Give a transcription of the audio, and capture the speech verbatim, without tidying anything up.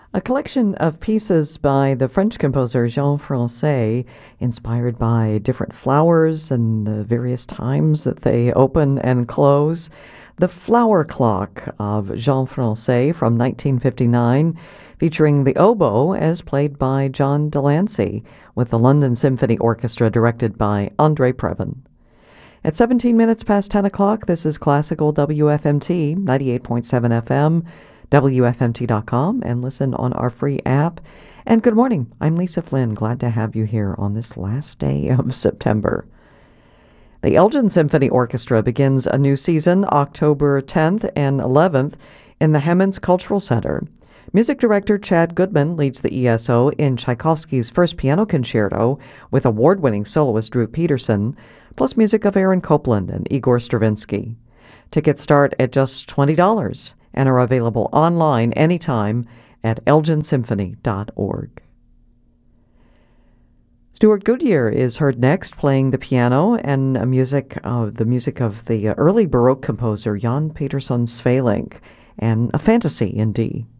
A collection of pieces by the French composer Jean Francais, inspired by different flowers and the various times that they open and close. The Flower Clock of Jean Francais from nineteen fifty-nine, featuring the oboe as played by John Delancey, with the London Symphony Orchestra directed by Andre Previn. At seventeen minutes past ten o'clock, this is Classical W F M T, ninety-eight point seven F M, W F M T dot com, and listen on our free app. And good morning. I'm Lisa Flynn. Glad to have you here on this last day of September. The Elgin Symphony Orchestra begins a new season October tenth and eleventh in the Hemmons Cultural Center. Music director Chad Goodman leads the E S O in Tchaikovsky's First Piano Concerto with award-winning soloist Drew Peterson, plus music of Aaron Copland and Igor Stravinsky. Tickets start at just twenty dollars and are available online anytime at elgin symphony dot org. Stuart Goodyear is heard next playing the piano and music of the music of the early Baroque composer Jan Petersson Sweelinck, and a fantasy in D.